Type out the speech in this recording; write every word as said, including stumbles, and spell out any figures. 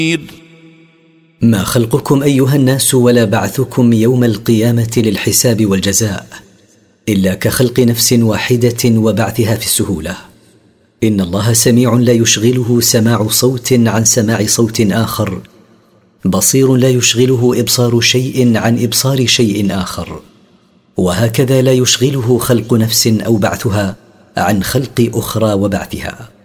ما خلقكم أيها الناس ولا بعثكم يوم القيامة للحساب والجزاء إلا كخلق نفس واحدة وبعثها في السهولة. إن الله سميع لا يشغله سماع صوت عن سماع صوت آخر، بصير لا يشغله إبصار شيء عن إبصار شيء آخر، وهكذا لا يشغله خلق نفس أو بعثها عن خلق أخرى وبعثها.